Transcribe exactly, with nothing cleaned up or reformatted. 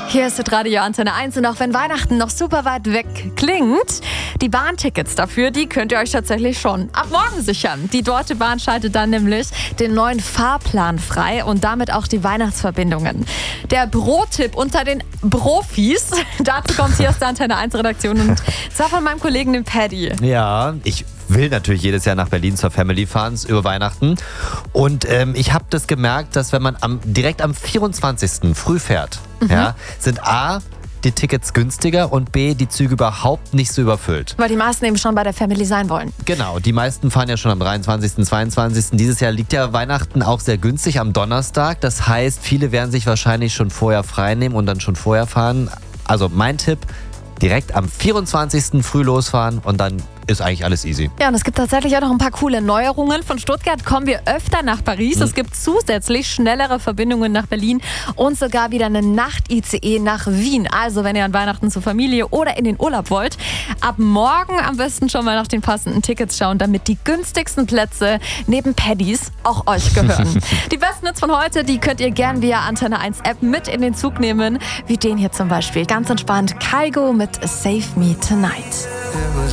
Hier ist Radio Antenne eins und auch wenn Weihnachten noch super weit weg klingt, die Bahntickets dafür, die könnt ihr euch tatsächlich schon ab morgen sichern. Die Deutsche Bahn schaltet dann nämlich den neuen Fahrplan frei und damit auch die Weihnachtsverbindungen. Der Pro-Tipp unter den Profis, dazu kommt hier aus der Antenne eins Redaktion und zwar von meinem Kollegen, dem Paddy. Ja, ich will natürlich jedes Jahr nach Berlin zur Family fahren über Weihnachten. Und ähm, ich habe das gemerkt, dass wenn man am, direkt am vierundzwanzigsten früh fährt, mhm. ja, sind A, die Tickets günstiger und B, die Züge überhaupt nicht so überfüllt. Weil die meisten eben schon bei der Family sein wollen. Genau, die meisten fahren ja schon am dreiundzwanzigsten, zweiundzwanzigsten Dieses Jahr liegt ja Weihnachten auch sehr günstig am Donnerstag. Das heißt, viele werden sich wahrscheinlich schon vorher frei nehmen und dann schon vorher fahren. Also mein Tipp, direkt am vierundzwanzigsten früh losfahren und dann ist eigentlich alles easy. Ja, und es gibt tatsächlich auch noch ein paar coole Neuerungen. Von Stuttgart kommen wir öfter nach Paris. Mhm. Es gibt zusätzlich schnellere Verbindungen nach Berlin und sogar wieder eine Nacht-I C E nach Wien. Also, wenn ihr an Weihnachten zur Familie oder in den Urlaub wollt, ab morgen am besten schon mal nach den passenden Tickets schauen, damit die günstigsten Plätze neben Paddys auch euch gehören. Die besten Hits von heute, die könnt ihr gern via Antenne eins App mit in den Zug nehmen. Wie den hier zum Beispiel. Ganz entspannt, Kygo mit Save Me Tonight.